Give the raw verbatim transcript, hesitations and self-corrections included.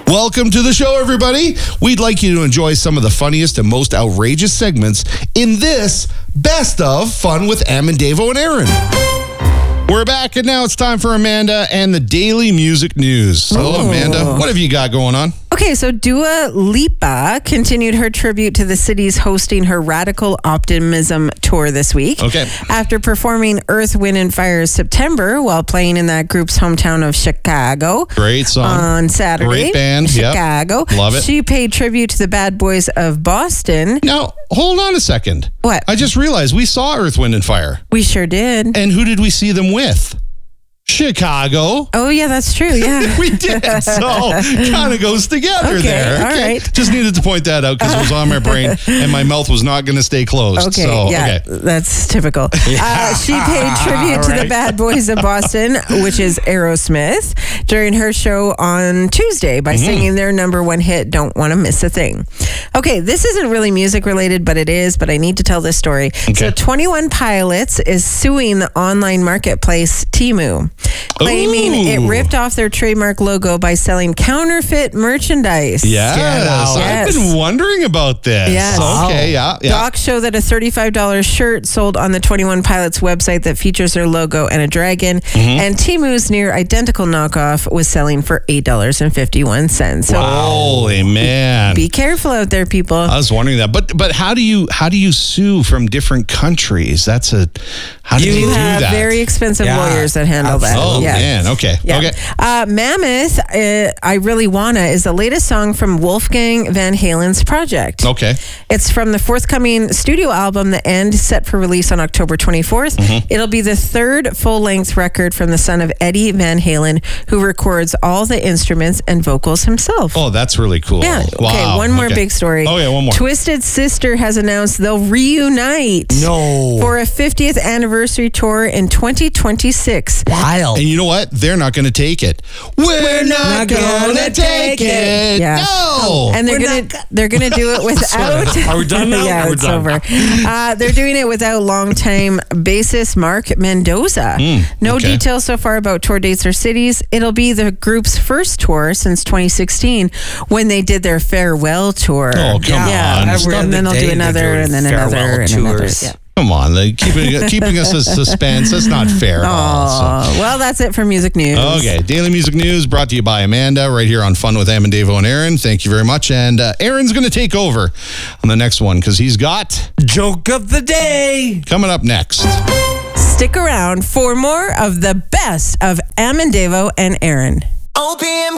Welcome to the show, everybody. We'd like you to enjoy some of the funniest and most outrageous segments in this Best of Fun with Am and Davo and Aaron. We're back, and now it's time for Amanda and the Daily Music News. Hello, Amanda. What have you got going on? Okay, so Dua Lipa continued her tribute to the cities hosting her Radical Optimism tour this week. Okay. After performing Earth, Wind and Fire's September while playing in that group's hometown of Chicago. Great song. On Saturday. Great band. Chicago. Yep. Love it. She paid tribute to the Bad Boys of Boston. Now, hold on a second. What? I just realized we saw Earth, Wind and Fire. We sure did. And who did we see them with? Chicago. Oh, yeah, that's true. Yeah. We did. So kind of goes together okay, there. All okay. right. Just needed to point that out because it was on my brain and my mouth was not going to stay closed. Okay, so, yeah, okay. That's typical. Uh, she paid tribute to the Bad Boys of Boston, which is Aerosmith, during her show on Tuesday by mm-hmm. singing their number one hit, Don't Want to Miss a Thing. Okay, this isn't really music related, but it is, but I need to tell this story. Okay. So twenty-one Pilots is suing the online marketplace Temu, claiming Ooh. it ripped off their trademark logo by selling counterfeit merchandise. Yes. Yes. I've been wondering about this. Yes. Okay, yeah. yeah. Docs show that a thirty-five dollars shirt sold on the twenty-one Pilots website that features their logo and a dragon, mm-hmm. and Temu's near identical knockoff was selling for eight dollars and fifty-one cents. So holy man. Be careful out there, people. I was wondering that. But but how do you how do you sue from different countries? That's a how do you, you do have that? very expensive yeah. lawyers that handle that. Oh yeah. man, okay. Yeah. Okay. Uh, Mammoth, uh, I Really Wanna is the latest song from Wolfgang Van Halen's project. Okay. It's from the forthcoming studio album, The End, set for release on October twenty-fourth. Mm-hmm. It'll be the third full-length record from the son of Eddie Van Halen, who records all the instruments and vocals himself. Oh, that's really cool. Yeah. Wow. Okay, one more okay. big story. Oh, yeah, one more. Twisted Sister has announced they'll reunite No. for a fiftieth anniversary tour in twenty twenty-six. Wild. And you know what? They're not going to take it. We're not, not going to take it. Yeah. No. And they're We're gonna not go- they're gonna do it without. Are we done now? Yeah, We're it's done. over. Uh, they're doing it without longtime bassist Mark Mendoza. Mm, no okay. details so far about tour dates or cities. It'll be the group's first tour since twenty sixteen, when they did their farewell tour. Oh, come yeah, on. Every, and then they'll do another, and then another, and another. tours. Yeah. Come on, they keeping keeping us in suspense. That's not fair. at all, so. Oh, well, that's it for music news. Okay, Daily Music News brought to you by Amanda right here on Fun with Am and Davo and Aaron. Thank you very much. And uh, Aaron's going to take over on the next one because he's got Joke of the day. coming up next. Stick around for more of the best of Am and Davo and Aaron. O P M